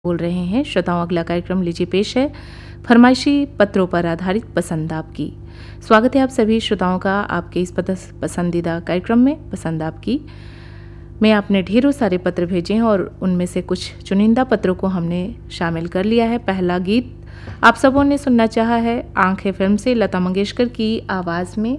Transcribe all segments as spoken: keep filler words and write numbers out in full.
बोल रहे हैं। श्रोताओं, अगला कार्यक्रम लीजिए पेश है फरमाइशी पत्रों पर आधारित पसंद आपकी। स्वागत है आप सभी श्रोताओं का आपके इस पसंदीदा कार्यक्रम में पसंद आपकी में। आपने ढेरों सारे पत्र भेजे हैं और उनमें से कुछ चुनिंदा पत्रों को हमने शामिल कर लिया है। पहला गीत आप सबों ने सुनना चाहा है आंखें फिल्म से लता मंगेशकर की आवाज़ में।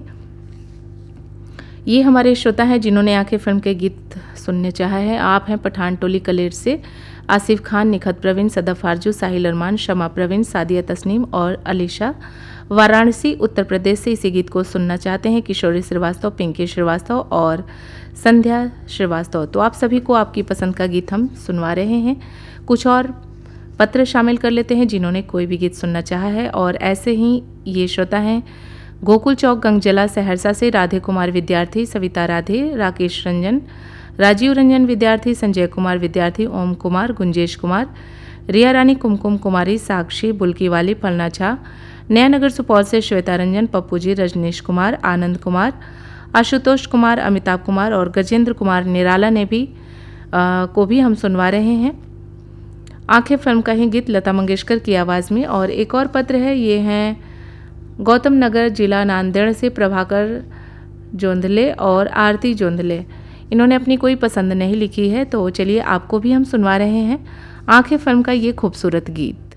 ये हमारे श्रोता हैं जिन्होंने आंखें फिल्म के गीत सुनने चाहा है। आप हैं पठान टोली कलेर से आसिफ खान, निखत प्रवीण, सदफ आरजू, साहिल अरमान, शमा प्रवीण, सादिया तस्नीम और अलीशा वाराणसी उत्तर प्रदेश से इसी गीत को सुनना चाहते हैं। किशोरी श्रीवास्तव, पिंकी श्रीवास्तव और संध्या श्रीवास्तव। तो आप सभी को आपकी पसंद का गीत हम सुनवा रहे हैं। कुछ और पत्र शामिल कर लेते हैं जिन्होंने कोई भी गीत सुनना चाहा है। और ऐसे ही ये श्रोता हैं गोकुल चौक गंगजला सहरसा से राधे कुमार विद्यार्थी, सविता राधे, राकेश रंजन, राजीव रंजन विद्यार्थी, संजय कुमार विद्यार्थी, ओम कुमार, गुंजेश कुमार, रिया रानी, कुमकुम कुमारी, साक्षी, बुल्की वाली, पलना झा, नया नगर सुपौल से श्वेता रंजन, पप्पू जी, रजनीश कुमार, आनंद कुमार, आशुतोष कुमार, अमिताभ कुमार और गजेंद्र कुमार निराला ने भी आ, को भी हम सुनवा रहे हैं आंखें फिल्म का ही गीत लता मंगेशकर की आवाज़ में। और एक और पत्र है, ये हैं गौतम नगर जिला नांदेड़ से प्रभाकर जोंधले और आरती जोंधले। इन्होंने अपनी कोई पसंद नहीं लिखी है, तो चलिए आपको भी हम सुनवा रहे हैं आंखें फिल्म का ये खूबसूरत गीत।